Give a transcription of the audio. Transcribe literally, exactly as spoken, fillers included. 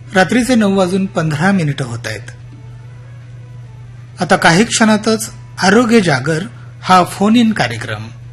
रात्रीचे नऊ वाजून पंधरा मिनिटं होत आहेत. आता काही क्षणातच आरोग्य जागर हा फोन इन कार्यक्रम.